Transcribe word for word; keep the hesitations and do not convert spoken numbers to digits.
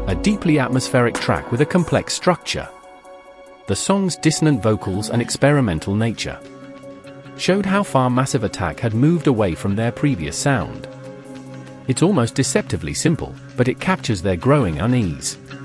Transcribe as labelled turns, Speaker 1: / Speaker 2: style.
Speaker 1: a deeply atmospheric track with a complex structure. The song's dissonant vocals and experimental nature showed how far Massive Attack had moved away from their previous sound. It's almost deceptively simple, but it captures their growing unease.